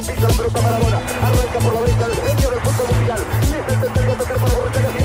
Pisa la pelota Maradona, arranca por la derecha el genio del fútbol mundial, y es el tercero para Borruchaga.